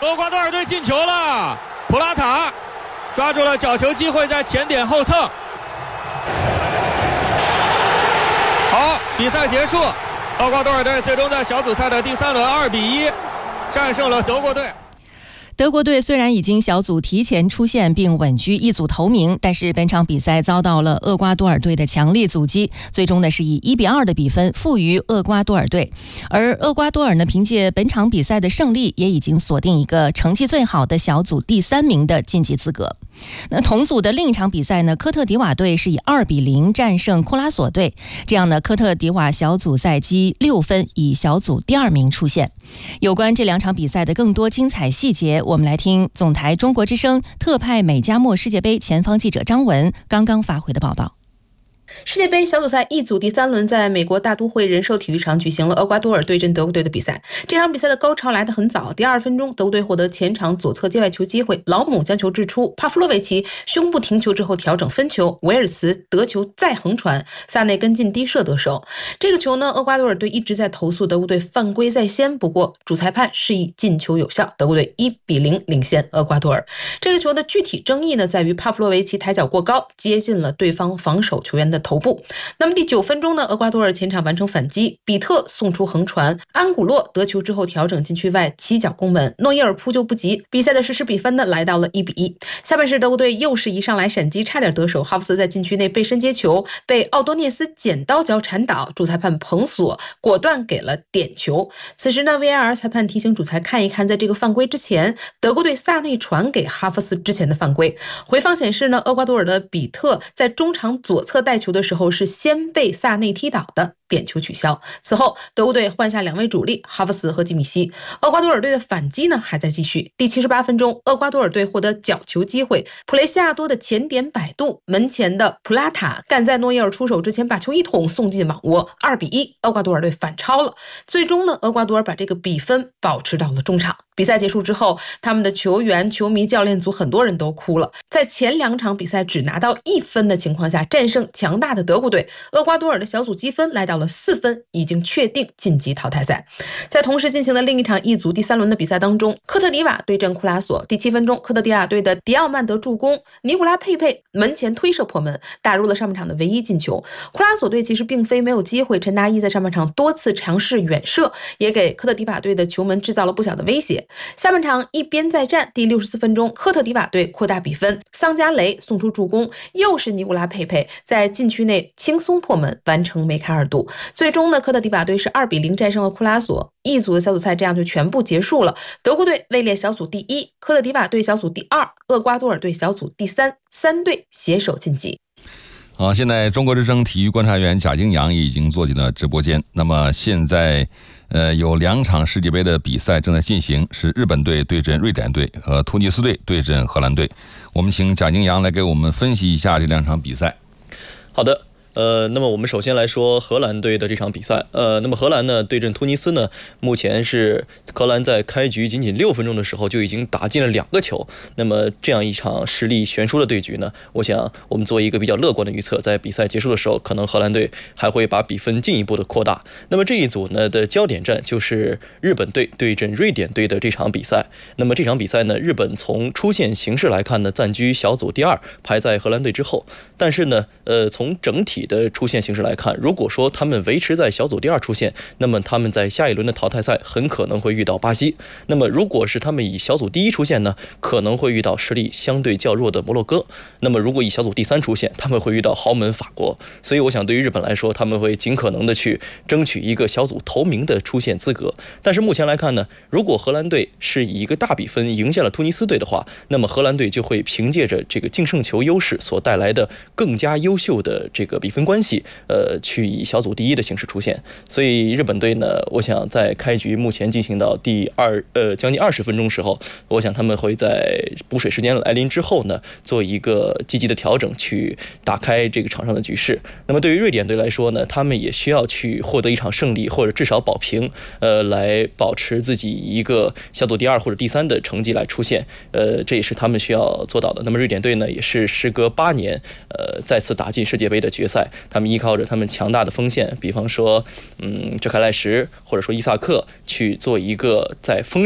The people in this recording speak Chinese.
厄瓜多尔队进球了，普拉塔抓住了角球机会，在前点后蹭。好，比赛结束，厄瓜多尔队最终在小组赛的第3轮2比1战胜了德国队。 德国队虽然已经小组提前出线并稳居一组头名，但是本场比赛遭到了厄瓜多尔队的强烈阻击，最终呢是以1比2的比分负于厄瓜多尔队。而厄瓜多尔呢，凭借本场比赛的胜利，也已经锁定一个成绩最好的小组第3名的晋级资格。那同组的另一场比赛呢，科特迪瓦队是以2比0战胜库拉索队，这样呢，科特迪瓦小组赛积6分，以小组第2名出线。有关这2场比赛的更多精彩细节，我们来听总台中国之声特派美加墨世界杯前方记者张文刚刚发回的报道。 世界杯小组赛一组第3轮在美国大都会人寿体育场举行了厄瓜多尔对阵德国队的比赛。这场比赛的高潮来得很早，第2分钟，德国队获得前场左侧界外球机会，劳姆将球掷出，帕夫洛维奇胸部停球之后调整分球，维尔茨得球再横传，萨内跟进低射得手。这个球呢，厄瓜多尔队一直在投诉德国队犯规在先，不过主裁判示意进球有效，德国队1比0领先厄瓜多尔。这个球的具体争议呢，在于帕夫洛维奇抬脚过高，接近了对方防守球员的头部。那么第9分钟呢，厄瓜多尔前场完成反击，比特送出横传，安古洛得球之后调整禁区外起脚攻门，诺伊尔扑救不及，比赛的实时比分呢来到了1比1。下半时德国队又是一上来闪击，差点得手，哈弗斯在禁区内背身接球，被奥多涅斯剪刀脚铲倒，主裁判彭索果断给了点球。此时呢 VAR 裁判提醒主裁看一看，在这个犯规之前，德国队萨内传给哈弗斯之前的犯规。回放显示呢，厄瓜多尔的比特在中场左侧带球的时候是先被萨内踢倒的，点球取消。此后德国队换下2位主力哈弗斯和基米希，厄瓜多尔队的反击呢还在继续。第78分钟，厄瓜多尔队获得角球机会，普雷西亚多的前点摆渡，门前的普拉塔赶在诺伊尔出手之前把球一捅送进网窝，2比1，厄瓜多尔队反超了。最终呢，厄瓜多尔把这个比分保持到了中场。比赛结束之后，他们的球员、球迷、教练组很多人都哭了。在前2场比赛只拿到1分的情况下，战胜强大的德国队，厄瓜多尔的小组积分来到了4分，已经确定晋级淘汰赛。在同时进行的另一场一组第3轮的比赛当中，科特迪瓦对阵库拉索。第7分钟，科特迪瓦队的迪奥曼德助攻，尼古拉佩佩门前推射破门，打入了上半场的唯一进球。库拉索队其实并非没有机会，陈达伊在上半场多次尝试远射，也给科特迪瓦队的球门制造了不小的威胁。下半场一边再战，第64分钟，科特迪瓦队扩大比分，桑加雷送出助攻，又是尼古拉佩佩在禁区内轻松破门，完成梅开2度。最终呢，科特迪瓦队是2比0战胜了库拉索。一组的小组赛这样就全部结束了。德国队位列小组第1，科特迪瓦队小组第2，厄瓜多尔队小组第3，三队携手晋级。 好，现在中国之声体育观察员贾京阳已经坐进了直播间。那么现在有2场世界杯的比赛正在进行，是日本队对阵瑞典队和突尼斯队对阵荷兰队。我们请贾京阳来给我们分析一下这2场比赛。 好的。那么我们首先来说荷兰队的这场比赛。那么荷兰呢对阵突尼斯呢，目前是荷兰在开局仅仅6分钟的时候就已经打进了2个球。那么这样一场实力悬殊的对局呢，我想我们做一个比较乐观的预测，在比赛结束的时候，可能荷兰队还会把比分进一步的扩大。那么这一组呢的焦点战就是日本队对阵瑞典队的这场比赛。那么这场比赛呢，日本从出线形势来看呢，暂居小组第2，排在荷兰队之后。但是呢，从整体的出线形势来看，如果说他们维持在小组第2出线，那么他们在下一轮的淘汰赛很可能会遇到巴西。那么如果是他们以小组第1出线呢，可能会遇到实力相对较弱的摩洛哥。那么如果以小组第3出线，他们会遇到豪门法国。所以我想对于日本来说，他们会尽可能的去争取一个小组头名的出线资格。但是目前来看呢，如果荷兰队是以一个大比分赢下了突尼斯队的话，那么荷兰队就会凭借着这个净胜球优势所带来的更加优秀的这个比分关系，去以小组第1的形式出现。所以日本队呢，我想在开局目前进行到将近20分钟时候，我想他们会在补水时间来临之后呢，做一个积极的调整，去打开这个场上的局势。那么对于瑞典队来说呢，他们也需要去获得一场胜利，或者至少保平，来保持自己一个小组第2或者第3的成绩来出现。这也是他们需要做到的。那么瑞典队呢，也是时隔8年，再次打进世界杯的决赛。他们依靠着他们强大的锋线，比方说，哲凯赖什或者说伊萨克，去做一个在锋